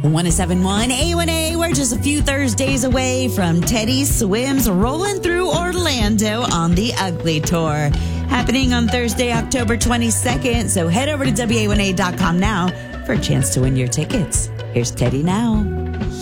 1071 A1A. We're just a few Thursdays away from Teddy Swims rolling through Orlando on the Ugly Tour. Happening on Thursday, October 22nd. So head over to WA1A.com now for a chance to win your tickets. Here's Teddy now.